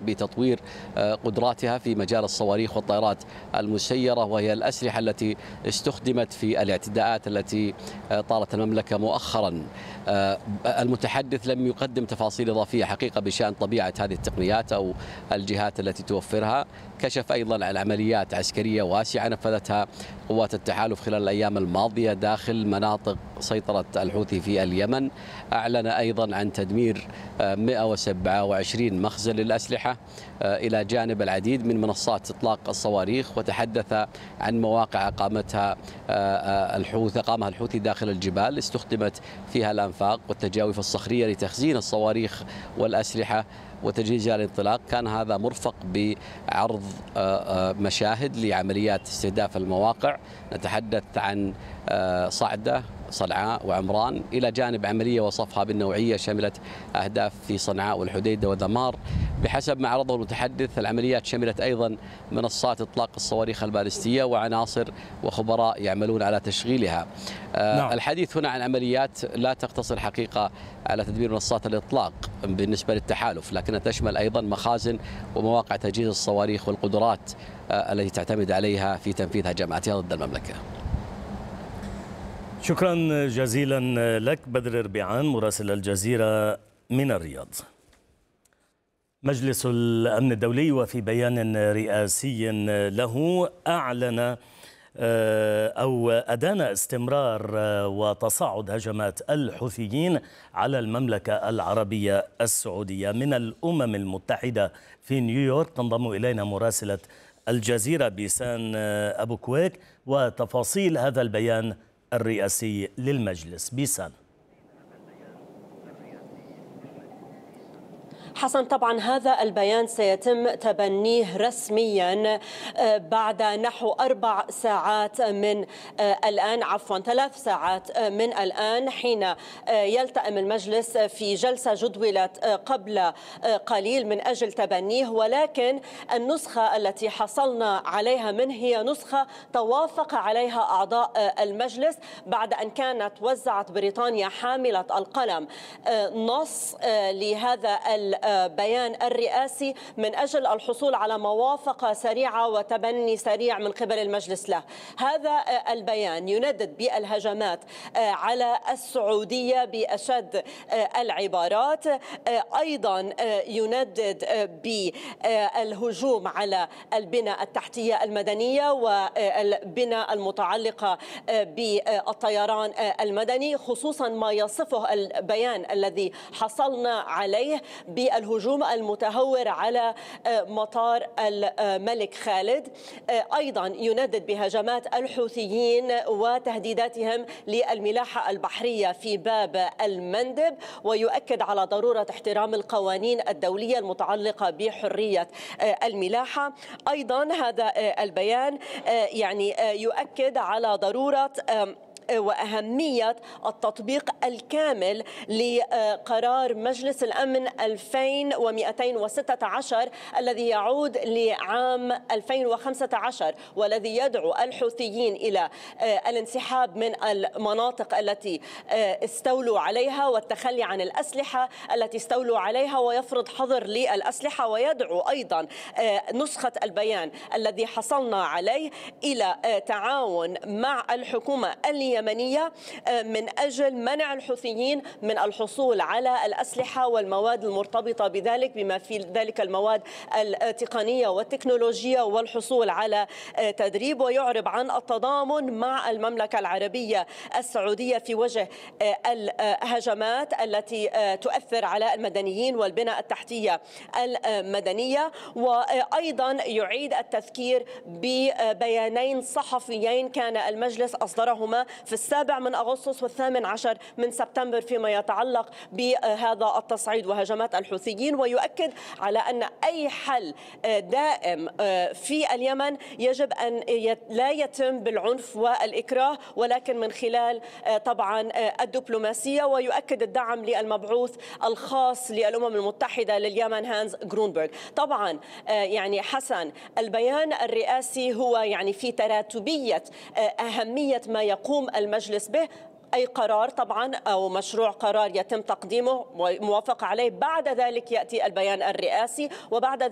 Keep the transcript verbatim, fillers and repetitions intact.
بتطوير قدراتها في مجال الصواريخ والطائرات المسيرة، وهي الأسلحة التي استخدمت في الاعتداءات التي طالت المملكة مؤخرا. المتحدث لم يقدم تفاصيل إضافية حقيقة بشأن طبيعة هذه التقنيات أو الجهات التي توفرها. كشف أيضا عن عمليات عسكرية واسعة نفذتها قوات التحالف خلال الأيام الماضية داخل مناطق سيطرة الحوثي في اليمن. أعلن أيضا عن تدمير مئة وسبعة وعشرين مخزن للأسلحة إلى جانب العديد من منصات إطلاق الصواريخ، وتحدث عن مواقع أقامتها الحوثي أقامها الحوثي داخل الجبال استخدمت فيها الأنفاق والتجاويف الصخرية لتخزين الصواريخ والأسلحة وتجهيزها للانطلاق. كان هذا مرفق بعرض مشاهد لعمليات استهداف المواقع، نتحدث عن صعدة، صنعاء وعمران، إلى جانب عملية وصفها بالنوعية شملت أهداف في صنعاء والحديدة وذمار. بحسب ما عرضه المتحدث العمليات شملت أيضا منصات إطلاق الصواريخ البالستية وعناصر وخبراء يعملون على تشغيلها. نعم. الحديث هنا عن عمليات لا تقتصر حقيقة على تدمير منصات الإطلاق بالنسبة للتحالف، لكنها تشمل أيضا مخازن ومواقع تجهيز الصواريخ والقدرات التي تعتمد عليها في تنفيذ هجماتها ضد المملكة. شكرا جزيلا لك بدر ربيعان مراسل الجزيرة من الرياض. مجلس الأمن الدولي وفي بيان رئاسي له أعلن أو أدان استمرار وتصاعد هجمات الحوثيين على المملكة العربية السعودية. من الأمم المتحدة في نيويورك تنضم إلينا مراسلة الجزيرة بيسان أبو كويك وتفاصيل هذا البيان الرئاسي للمجلس. بيسان. حسن، طبعا هذا البيان سيتم تبنيه رسميا بعد نحو أربع ساعات من الآن عفوا ثلاث ساعات من الآن، حين يلتئم المجلس في جلسة جدولت قبل قليل من أجل تبنيه. ولكن النسخة التي حصلنا عليها منه هي نسخة توافق عليها أعضاء المجلس بعد أن كانت وزعت بريطانيا حاملة القلم نص لهذا البيان الرئاسي من أجل الحصول على موافقة سريعة وتبني سريع من قبل المجلس له. هذا البيان يندد بالهجمات على السعودية بأشد العبارات، أيضا يندد بالهجوم على البنى التحتية المدنية والبنى المتعلقة بالطيران المدني، خصوصا ما يصفه البيان الذي حصلنا عليه بالهجوم المتهور على مطار الملك خالد. أيضا يندد بهجمات الحوثيين وتهديداتهم للملاحة البحرية في باب المندب، ويؤكد على ضرورة احترام القوانين الدولية المتعلقة بحرية الملاحة. أيضا هذا البيان يعني يؤكد على ضرورة وأهمية التطبيق الكامل لقرار مجلس الأمن ألفين ومئتين وستة عشر الذي يعود لعام ألفين وخمسة عشر، والذي يدعو الحوثيين إلى الانسحاب من المناطق التي استولوا عليها والتخلي عن الأسلحة التي استولوا عليها ويفرض حظر للأسلحة. ويدعو أيضا نسخة البيان الذي حصلنا عليه إلى تعاون مع الحكومة اليمنية من أجل منع الحوثيين من الحصول على الأسلحة والمواد المرتبطة بذلك، بما في ذلك المواد التقنية والتكنولوجية، والحصول على تدريب. ويعرب عن التضامن مع المملكة العربية السعودية في وجه الهجمات التي تؤثر على المدنيين والبنى التحتية المدنية. وأيضا يعيد التذكير ببيانين صحفيين كان المجلس أصدرهما في السابع من أغسطس والثامن عشر من سبتمبر فيما يتعلق بهذا التصعيد وهجمات الحوثيين، ويؤكد على أن أي حل دائم في اليمن يجب أن لا يتم بالعنف والإكراه، ولكن من خلال طبعا الدبلوماسية. ويؤكد الدعم للمبعوث الخاص للأمم المتحدة لليمن هانز غرونبرغ. طبعا يعني حسن، البيان الرئاسي هو يعني في تراتبية أهمية ما يقوم المجلس به. أي قرار طبعا أو مشروع قرار يتم تقديمه وموافقة عليه، بعد ذلك يأتي البيان الرئاسي، وبعد